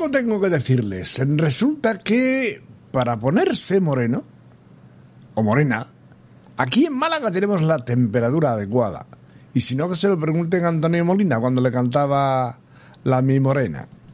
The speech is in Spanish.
algo tengo que decirles. Resulta que para ponerse moreno o morena, aquí en Málaga tenemos la temperatura adecuada. Y si no, que se lo pregunten a Antonio Molina cuando le cantaba La Mi Morena.